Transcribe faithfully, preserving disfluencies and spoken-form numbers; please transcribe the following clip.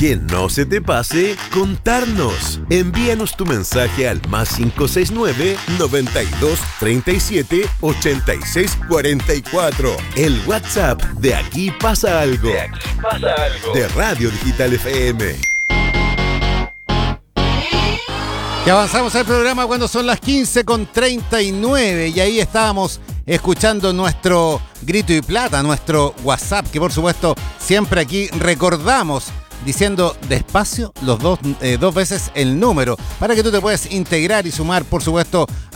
Que no se te pase contarnos. Envíanos tu mensaje al más cinco seis nueve, noventa y dos, treinta y siete, ochenta y seis, cuarenta y cuatro. El WhatsApp de Aquí Pasa Algo. De Aquí Pasa Algo. De Radio Digital F M. Y avanzamos al programa cuando son las quince con treinta y nueve y ahí estábamos escuchando nuestro grito y plata, nuestro WhatsApp, que por supuesto siempre aquí recordamos diciendo despacio los dos, eh, dos veces el número para que tú te puedas integrar y sumar, por supuesto,